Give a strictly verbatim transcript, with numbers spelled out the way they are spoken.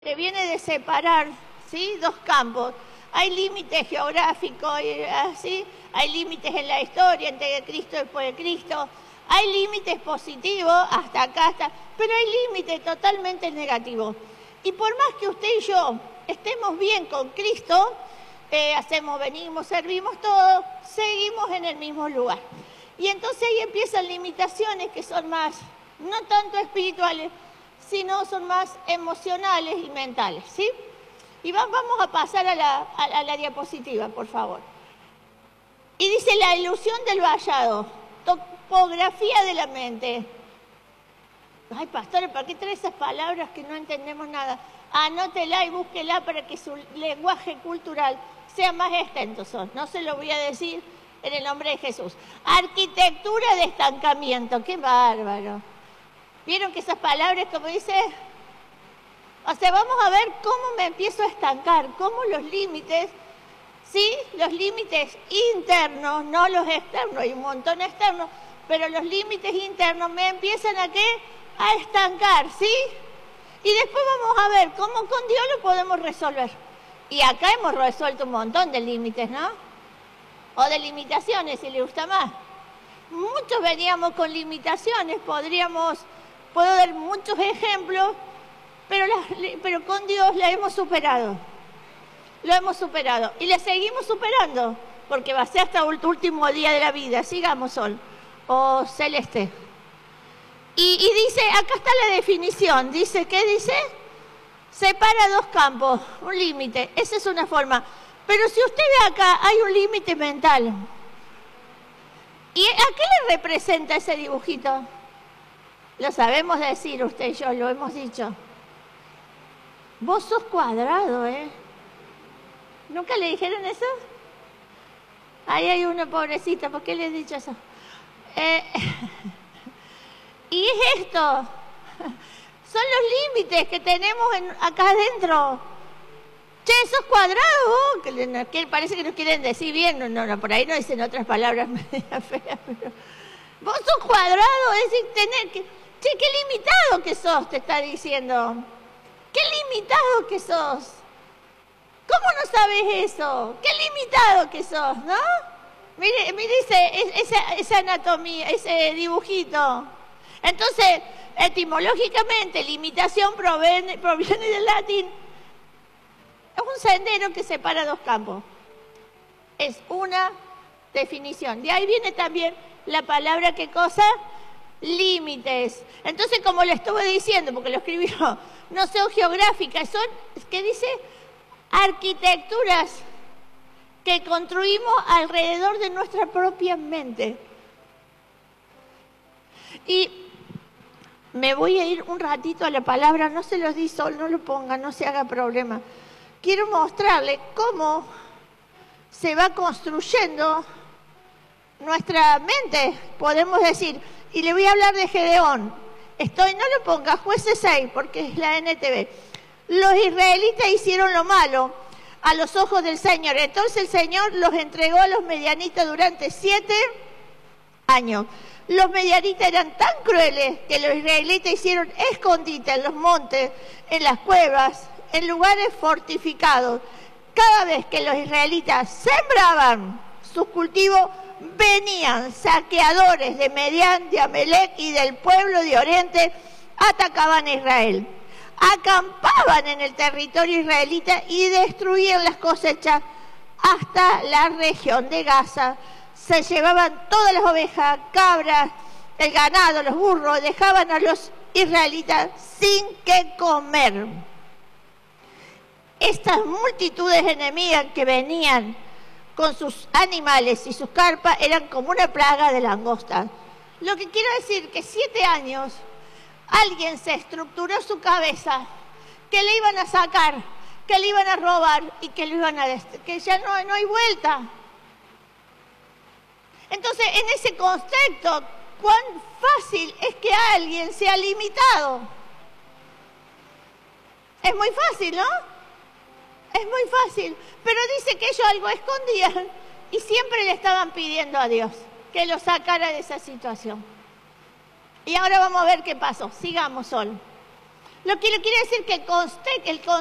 Se viene de separar, ¿sí?, dos campos. Hay límites geográficos, ¿sí? Hay límites en la historia entre Cristo y después de Cristo. Hay límites positivos hasta acá, hasta, pero hay límites totalmente negativos. Y por más que usted y yo estemos bien con Cristo, eh, hacemos, venimos, servimos todo, seguimos en el mismo lugar. Y entonces ahí empiezan limitaciones que son más, no tanto espirituales, sino son más emocionales y mentales, ¿sí? Y vamos a pasar a la, a, a la diapositiva, por favor. Y dice la ilusión del vallado, topografía de la mente. Ay, pastores, ¿para qué trae esas palabras que no entendemos nada? Anótela y búsquela para que su lenguaje cultural sea más extenso. No se lo voy a decir en el nombre de Jesús. Arquitectura de estancamiento, qué bárbaro. ¿Vieron que esas palabras, como dice? O sea, vamos a ver cómo me empiezo a estancar, cómo los límites, ¿sí? Los límites internos, no los externos, hay un montón externos, pero los límites internos me empiezan a ¿qué? A estancar, ¿sí? Y después vamos a ver cómo con Dios lo podemos resolver. Y acá hemos resuelto un montón de límites, ¿no? O de limitaciones, si le gusta más. Muchos veníamos con limitaciones, podríamos... Puedo dar muchos ejemplos, pero, la, pero con Dios la hemos superado. Lo hemos superado. Y la seguimos superando, porque va a ser hasta el último día de la vida. Sigamos, Sol. O Celeste. Y, y dice, acá está la definición. Dice, ¿qué dice? Separa dos campos, un límite. Esa es una forma. Pero si usted ve acá, hay un límite mental. ¿Y a qué le representa ese dibujito? Lo sabemos decir, usted y yo, lo hemos dicho. Vos sos cuadrado, ¿eh? ¿Nunca le dijeron eso? Ahí hay uno, pobrecita, ¿por qué le he dicho eso? Eh, y es esto. Son los límites que tenemos en, acá adentro. Che, sos cuadrado, que, que parece que nos quieren decir bien. No, no, no, por ahí no dicen otras palabras media feas, pero... Vos sos cuadrado, es decir, tener que... Che, qué limitado que sos, te está diciendo. Qué limitado que sos. ¿Cómo no sabes eso? Qué limitado que sos, ¿no? Mire, mire ese, esa, esa anatomía, ese dibujito. Entonces, etimológicamente, limitación proviene, proviene del latín. Es un sendero que separa dos campos. Es una definición. De ahí viene también la palabra, ¿qué cosa? Límites. Entonces, como le estuve diciendo, porque lo escribió, no son geográficas, son, ¿qué dice? Arquitecturas que construimos alrededor de nuestra propia mente. Y me voy a ir un ratito a la palabra, no se los di Sol, no lo ponga, no se haga problema. Quiero mostrarle cómo se va construyendo nuestra mente, podemos decir. Y le voy a hablar de Gedeón. Estoy, no lo ponga, Jueces seis, porque es la N T V. Los israelitas hicieron lo malo a los ojos del Señor. Entonces el Señor los entregó a los medianitas durante siete años. Los medianitas eran tan crueles que los israelitas hicieron escondite en los montes, en las cuevas, en lugares fortificados. Cada vez que los israelitas sembraban sus cultivos, venían saqueadores de Medián, de Amelec y del pueblo de Oriente, atacaban a Israel. Acampaban en el territorio israelita y destruían las cosechas hasta la región de Gaza. Se llevaban todas las ovejas, cabras, el ganado, los burros, dejaban a los israelitas sin qué comer. Estas multitudes enemigas que venían con sus animales y sus carpas eran como una plaga de langostas. Lo que quiero decir que siete años alguien se estructuró su cabeza que le iban a sacar, que le iban a robar y que le iban a que ya no, no hay vuelta. Entonces, en ese contexto, cuán fácil es que alguien sea limitado. Es muy fácil, ¿no? Es muy fácil, pero dice que ellos algo escondían y siempre le estaban pidiendo a Dios que los sacara de esa situación. Y ahora vamos a ver qué pasó. Sigamos, Sol. Lo que le quiere decir que el, conste- el